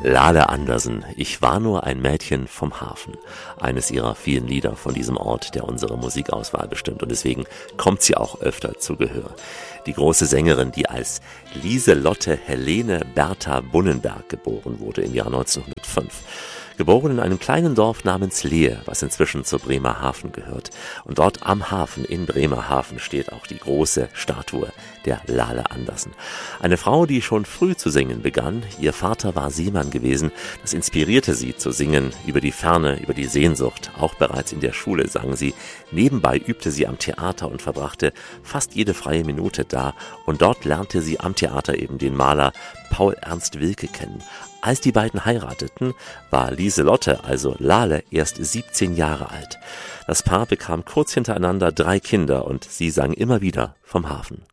Lale Andersen, ich war nur ein Mädchen vom Hafen. Eines ihrer vielen Lieder von diesem Ort, der unsere Musikauswahl bestimmt. Und deswegen kommt sie auch öfter zu Gehör. Die große Sängerin, die als Lieselotte Helene Bertha Bunnenberg geboren wurde im Jahr 1905. Geboren in einem kleinen Dorf namens Lehe, was inzwischen zur Bremerhaven gehört. Und dort am Hafen in Bremerhaven steht auch die große Statue der Lale Andersen. Eine Frau, die schon früh zu singen begann. Ihr Vater war Seemann gewesen. Das inspirierte sie zu singen über die Ferne, über die Sehnsucht. Auch bereits in der Schule sang sie. Nebenbei übte sie am Theater und verbrachte fast jede freie Minute da. Und dort lernte sie am Theater eben den Maler Paul Ernst Wilke kennen. Als die beiden heirateten, war Lieselotte, also Lale, erst 17 Jahre alt. Das Paar bekam kurz hintereinander 3 Kinder und sie sang immer wieder vom Hafen.